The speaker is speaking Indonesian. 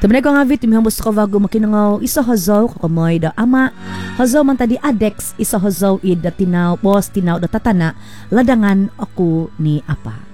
Temen ko nga vit mihambos ko bago makinangaw isa hazaw kakamay da ama hazaw man tadi adex isa hazaw id da tinaw boss tinaw da tatana ladangan ako ni apa.